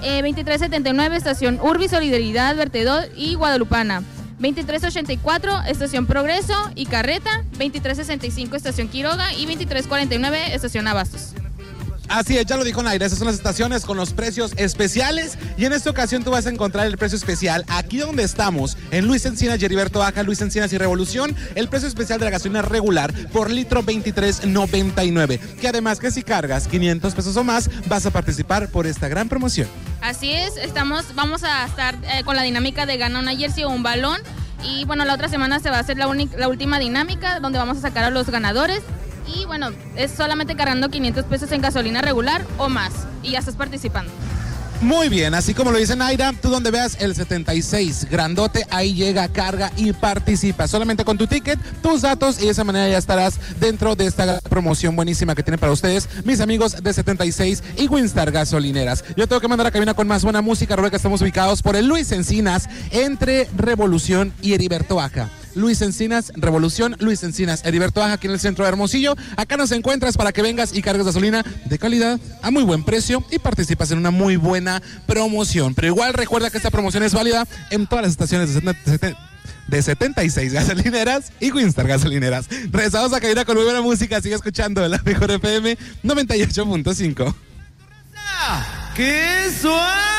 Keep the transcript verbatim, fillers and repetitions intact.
eh, veintitrés setenta y nueve, estación Urbi, Solidaridad, Vertedor y Guadalupana. veintitrés ochenta y cuatro, estación Progreso y Carreta. veintitrés sesenta y cinco, estación Quiroga. Y veintitrés cuarenta y nueve, estación Abastos. Así es, ya lo dijo Naira, esas son las estaciones con los precios especiales y en esta ocasión tú vas a encontrar el precio especial aquí donde estamos, en Luis Encinas y Heriberto Baja, Luis Encinas y Revolución, el precio especial de la gasolina regular por litro veintitrés noventa y nueve, que además que si cargas quinientos pesos o más vas a participar por esta gran promoción. Así es, estamos, vamos a estar eh, con la dinámica de gana una jersey o un balón y bueno, la otra semana se va a hacer la, única, la última dinámica donde vamos a sacar a los ganadores. Y bueno, es solamente cargando quinientos pesos en gasolina regular o más. Y ya estás participando. Muy bien, así como lo dice Naira, tú donde veas el setenta y seis grandote, ahí llega, carga y participa. Solamente con tu ticket, tus datos y de esa manera ya estarás dentro de esta promoción buenísima que tienen para ustedes, mis amigos de setenta y seis y Winstar Gasolineras. Yo tengo que mandar a cabina con más buena música, Rebeca, estamos ubicados por el Luis Encinas, entre Revolución y Heriberto Baja. Luis Encinas, Revolución, Luis Encinas, Heriberto Baja, aquí en el centro de Hermosillo. Acá nos encuentras para que vengas y cargues gasolina de calidad a muy buen precio y participas en una muy buena promoción. Pero igual recuerda que esta promoción es válida en todas las estaciones de setenta, de setenta y seis gasolineras y Winstar Gasolineras. Regresamos a cabina con muy buena música. Sigue escuchando la mejor F M noventa y ocho punto cinco. ¡Qué suave!